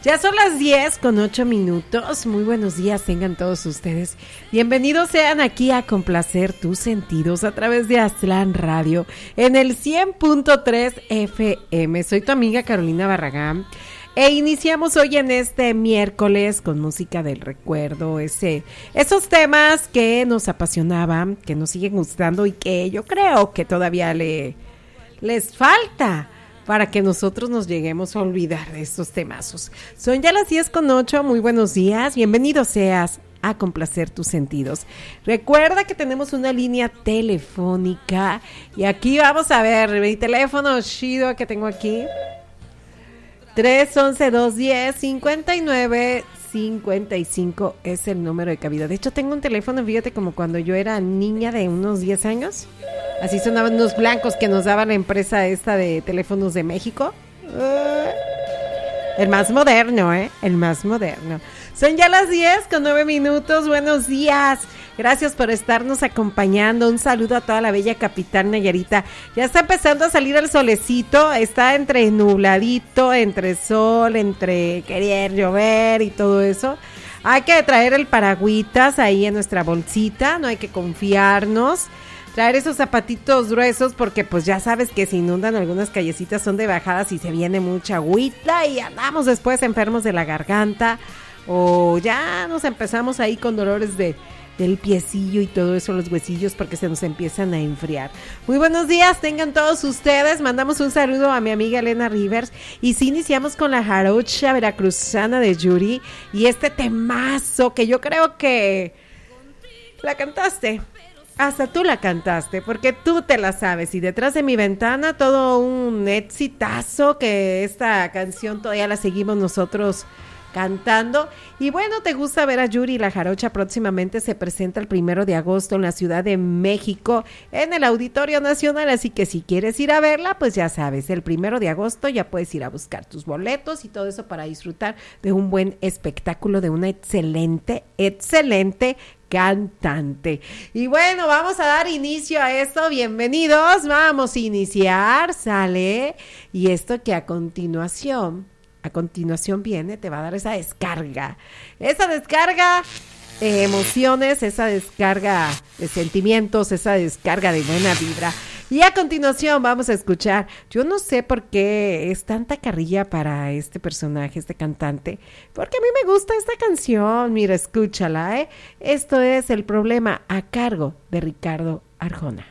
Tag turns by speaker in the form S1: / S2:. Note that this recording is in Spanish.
S1: Ya son las 10:08. Muy buenos días tengan todos ustedes. Bienvenidos sean aquí a complacer tus sentidos a través de Aztlán Radio en el 100.3 FM. Soy tu amiga Carolina Barragán. E iniciamos hoy en este miércoles con música del recuerdo, esos temas que nos apasionaban, que nos siguen gustando y que yo creo que todavía les falta para que nosotros nos lleguemos a olvidar de estos temazos. Son ya las 10:08, muy buenos días, bienvenido seas a complacer tus sentidos. Recuerda que tenemos una línea telefónica y aquí vamos a ver mi teléfono chido que tengo aquí. 311-210-5955 es el número de cabida. De hecho, tengo un teléfono, fíjate, como cuando yo era niña de unos 10 años. Así sonaban unos blancos que nos daba la empresa esta de teléfonos de México. El más moderno, el más moderno. Son ya las 10:09. Buenos días. Gracias por estarnos acompañando. Un saludo a toda la bella capital Nayarita. Ya está empezando a salir el solecito. Está entre nubladito, entre sol, entre querer llover y todo eso. Hay que traer el paragüitas ahí en nuestra bolsita. No hay que confiarnos. Traer esos zapatitos gruesos porque pues ya sabes que se inundan algunas callecitas, son de bajadas y se viene mucha agüita y andamos después enfermos de la garganta o ya nos empezamos ahí con dolores del piecillo y todo eso, los huesillos, porque se nos empiezan a enfriar. Muy buenos días tengan todos ustedes. Mandamos un saludo a mi amiga Elena Rivers y sí iniciamos con la jarocha veracruzana de Yuri y este temazo que yo creo que la cantaste. Hasta tú la cantaste, porque tú te la sabes. Y detrás de mi ventana, todo un exitazo, que esta canción todavía la seguimos nosotros cantando. Y bueno, te gusta ver a Yuri. La Jarocha próximamente se presenta el 1 de agosto en la Ciudad de México, en el Auditorio Nacional. Así que si quieres ir a verla, pues ya sabes, el 1 de agosto ya puedes ir a buscar tus boletos y todo eso para disfrutar de un buen espectáculo, de una excelente cantante. Y bueno, vamos a dar inicio a esto. Bienvenidos, vamos a iniciar, sale. Y esto que a continuación viene, te va a dar esa descarga de emociones, esa descarga de sentimientos, esa descarga de buena vibra. Y a continuación vamos a escuchar, yo no sé por qué es tanta carrilla para este personaje, este cantante, porque a mí me gusta esta canción, mira, escúchala, Esto es El Problema, a cargo de Ricardo Arjona.